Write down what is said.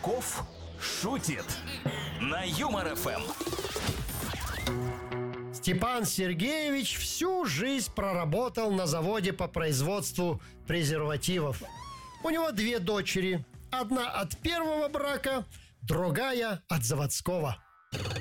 Казаков шутит на Юмор ФМ. Степан Сергеевич всю жизнь проработал на заводе по производству презервативов. У него 2 дочери. Одна от первого брака, другая от заводского.